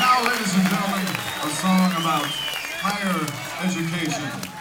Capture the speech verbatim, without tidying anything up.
now, ladies and gentlemen, a song about higher education.